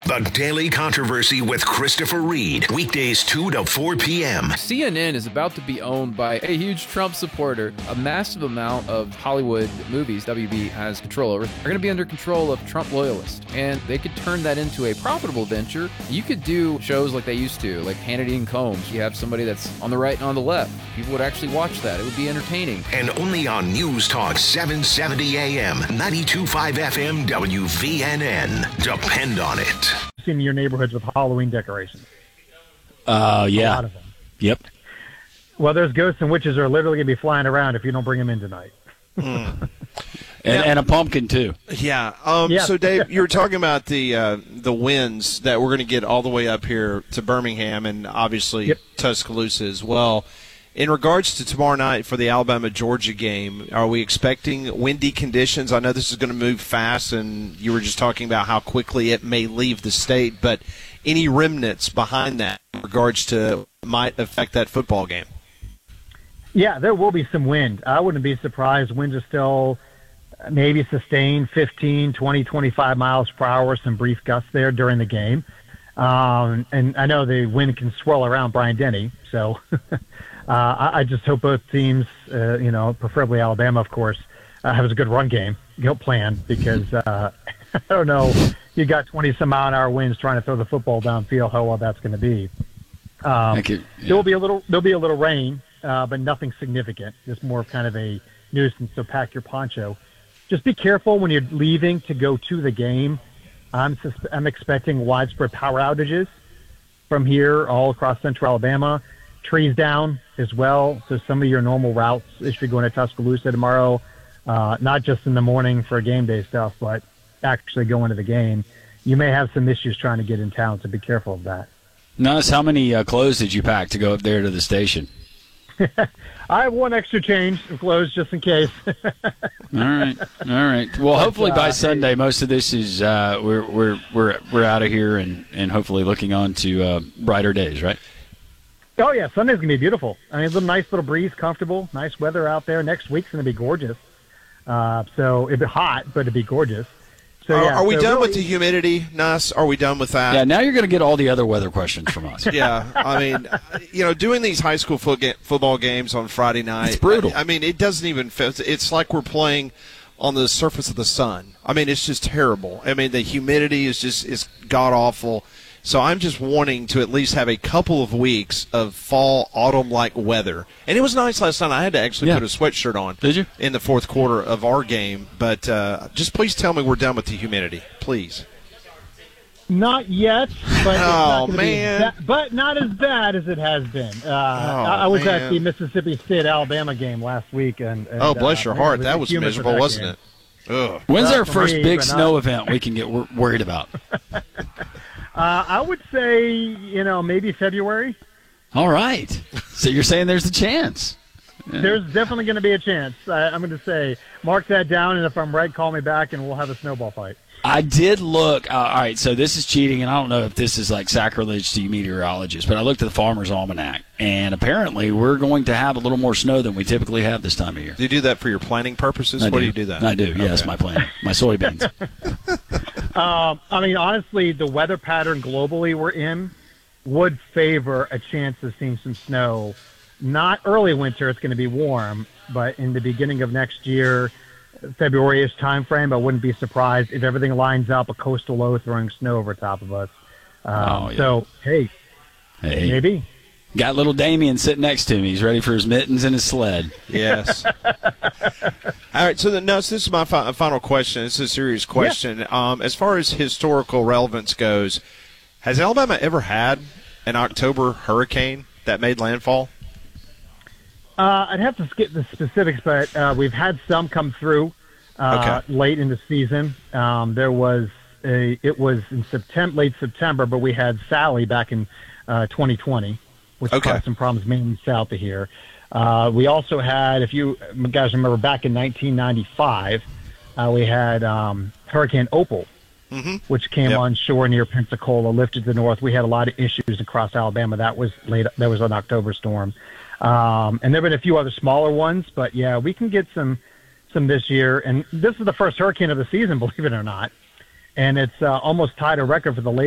The Daily Controversy with Christopher Reed. Weekdays 2 to 4 p.m. CNN is about to be owned by a huge Trump supporter. A massive amount of Hollywood movies WB has control over are going to be under control of Trump loyalists. And they could turn that into a profitable venture. You could do shows like they used to, like Hannity and Combs. You have somebody that's on the right and on the left. People would actually watch that. It would be entertaining. And only on News Talk 770 AM, 92.5 FM, WVNN. Depend on it. In your neighborhoods with Halloween decorations. Yeah. A lot of them. Yep. Well, there's ghosts and witches are literally going to be flying around if you don't bring them in tonight. And a pumpkin, too. Yeah. Yeah. So, Dave, you were talking about the winds that we're going to get all the way up here to Birmingham and obviously Tuscaloosa as well. In regards to tomorrow night for the Alabama-Georgia game, are we expecting windy conditions? I know this is going to move fast, and you were just talking about how quickly it may leave the state, but any remnants behind that in regards to might affect that football game? Yeah, there will be some wind. I wouldn't be surprised. Winds are still maybe sustained 15, 20, 25 miles per hour, some brief gusts there during the game. And I know the wind can swirl around Bryant-Denny, so I just hope both teams, preferably Alabama, of course, have a good run game plan because I don't know, you got 20-some-mile-an-hour winds trying to throw the football downfield, how well that's going to be. There'll be a little rain, but nothing significant. Just more of kind of a nuisance, so pack your poncho. Just be careful when you're leaving to go to the game. I'm expecting widespread power outages from here all across central Alabama. Trees down as well, so some of your normal routes, if you're going to Tuscaloosa tomorrow, not just in the morning for game day stuff, but actually going to the game, you may have some issues trying to get in town, so be careful of that. Nice. How many clothes did you pack to go up there to the station? I have one extra change of clothes just in case. All right. Well, hopefully by Sunday, most of this is we're out of here and hopefully looking on to brighter days, right? Oh yeah, Sunday's gonna be beautiful. I mean, it's a nice little breeze, comfortable, nice weather out there. Next week's gonna be gorgeous. So it'll be hot, but it'll be gorgeous. So are we done with the humidity, Nas? Are we done with that? Yeah, now you're going to get all the other weather questions from us. Yeah, I mean, doing these high school football games on Friday night, it's brutal. I mean, it doesn't even fit. It's like we're playing on the surface of the sun. I mean, it's just terrible. I mean, the humidity is god-awful. So I'm just wanting to at least have a couple of weeks of fall, autumn-like weather. And it was nice last night. I had to actually put a sweatshirt on. Did you? In the fourth quarter of our game. But just please tell me we're done with the humidity, please. Not yet, but man! But not as bad as it has been. I was at the Mississippi State-Alabama game last week, and bless your heart, that was miserable, wasn't it? Ugh. When's our first big snow event we can get worried about? I would say, maybe February. All right. So you're saying there's a chance. There's definitely going to be a chance. I'm going to say, mark that down, and if I'm right, call me back, and we'll have a snowball fight. I did look. All right, so this is cheating, and I don't know if this is like sacrilege to you meteorologists, but I looked at the Farmer's Almanac, and apparently we're going to have a little more snow than we typically have this time of year. Do you do that for your planning purposes? Do you do that? I do, yes, my planning. My soybeans. I mean, honestly, the weather pattern globally we're in would favor a chance of seeing some snow. Not early winter, it's going to be warm, but in the beginning of next year, February-ish time frame, I wouldn't be surprised if everything lines up, a coastal low throwing snow over top of us. So, hey, maybe. Got little Damien sitting next to me. He's ready for his mittens and his sled. Yes. All right, so this is my final question. It's a serious question. Yeah. As far as historical relevance goes, has Alabama ever had an October hurricane that made landfall? I'd have to skip the specifics, but we've had some come through late in the season. It was in late September, but we had Sally back in 2020, which caused some problems mainly south of here. We also had, if you guys remember, back in 1995, we had Hurricane Opal, which came on shore near Pensacola, lifted to the north. We had a lot of issues across Alabama. That was an October storm. And there have been a few other smaller ones, but yeah, we can get some this year. And this is the first hurricane of the season, believe it or not. And it's almost tied a record for the latest